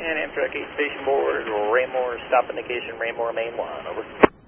And Amtrak 8 station board, Raymore, stop indication, Raymore, main 1, over.